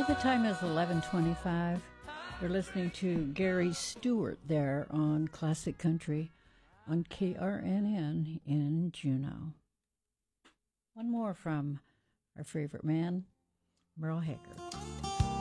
Well, the time is 11:25. You're listening to Gary Stewart there on Classic Country on KRNN in Juneau. One more from our favorite man, Merle Haggard.